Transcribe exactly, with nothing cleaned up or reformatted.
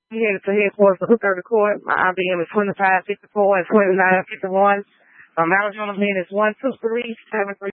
I'm headed to headquarters for Hooker Court. My I B M is twenty-five fifty-four and twenty-nine fifty-one. My manager on the pin is one two three seven three.